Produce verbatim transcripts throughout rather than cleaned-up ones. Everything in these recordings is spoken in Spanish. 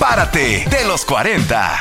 Párate de los cuarenta.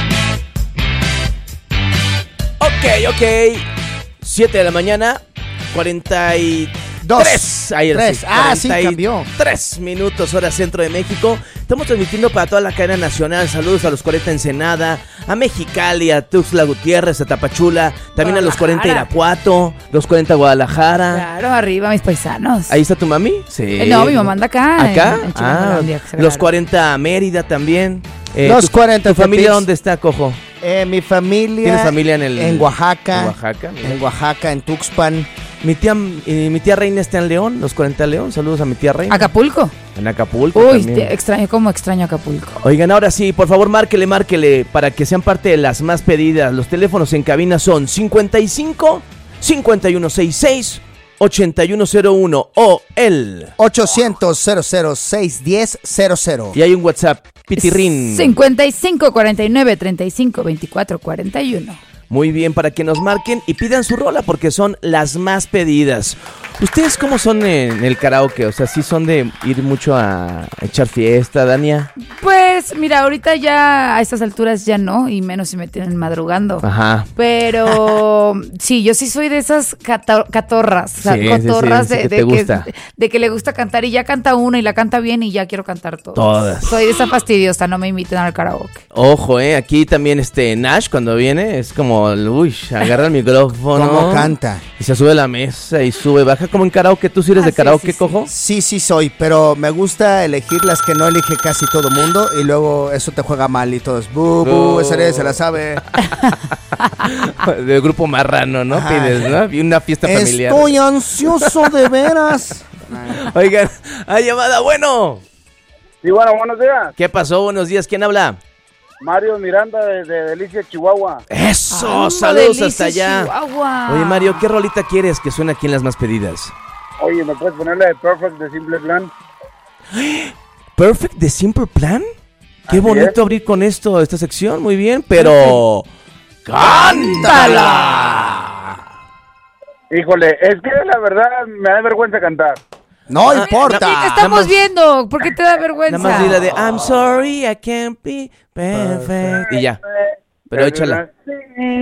Ok, ok. siete de la mañana, cuarenta y tres. Ahí Tres. sí, Ah, sí, cambió. Tres minutos, hora centro de México. Estamos transmitiendo para toda la cadena nacional. Saludos a los cuarenta Ensenada, a Mexicali, a Tuxtla Gutiérrez, a Tapachula, también a los cuarenta Irapuato, los cuarenta Guadalajara. Claro, arriba mis paisanos. ¿Ahí está tu mami? Sí. Eh, no, mi mamá anda acá. ¿Acá? En, en Ah, los cuarenta Mérida también. Eh, Los tu, cuarenta ¿Tu familia Tepix. dónde está, Cojo? Eh, mi familia. ¿Tienes familia en el En Oaxaca. En Oaxaca. Mira. En Oaxaca, en Tuxpan. Mi tía, eh, mi tía Reina está en León, los cuarenta León. Saludos a mi tía Reina. Acapulco. En Acapulco Uy, también. te extraño, como extraño Acapulco. Oigan, ahora sí, por favor, márquele, márquele para que sean parte de las más pedidas. Los teléfonos en cabina son cincuenta y cinco, cincuenta y uno sesenta y seis, ochenta y uno cero uno o el ochocientos, cero cero seis uno cero, cero cero. Y hay un WhatsApp, Pitirrín. cincuenta y cinco, cuarenta y nueve, treinta y cinco, veinticuatro, cuarenta y uno. Muy bien, para que nos marquen y pidan su rola porque son las más pedidas. ¿Ustedes cómo son en el karaoke? O sea, ¿sí son de ir mucho a echar fiesta, Dania? Pues mira, ahorita ya a estas alturas ya no, y menos si me tienen madrugando. Ajá. Pero sí, yo sí soy de esas cata- catorras, o sea, Sí, cotorras sí, sí, de, que de te que, gusta. de que le gusta cantar y ya canta una y la canta bien y ya quiero cantar todas. Todas. Soy de esa fastidiosa, no me inviten al karaoke. Ojo, eh, aquí también este Nash cuando viene es como, uy, agarra el micrófono. ¿Cómo canta? Y se sube a la mesa y sube, baja como en karaoke. ¿Tú sí eres Ah, de sí, karaoke, sí, sí. Cojo? Sí, sí soy, pero me gusta elegir las que no elige casi todo mundo y luego eso te juega mal y todo es bu, bu, Bu. esa eres, se la sabe. Del grupo marrano, ¿no? Ajá. Pides, ¿no? Y una fiesta familiar. Estoy ansioso de veras. Oigan, hay llamada, bueno. Sí, bueno, buenos días. ¿Qué pasó? Buenos días, ¿quién habla? Mario Miranda de, de Delicia, Chihuahua. Eso, Ando saludos delicia, hasta allá. Chihuahua. Oye, Mario, ¿qué rolita quieres que suene aquí en las más pedidas? Oye, ¿me puedes ponerle de Perfect de Simple Plan? Perfect de Simple Plan. Qué Así bonito es. abrir con esto, esta sección, muy bien, pero... ¡Cántala! Híjole, es que la verdad me da vergüenza cantar. No Aquí te importa. Nada estamos más- viendo, ¿por qué te da vergüenza? Nada más dile de I'm sorry, I can't be perfect. Y ya, pero échala. Sí.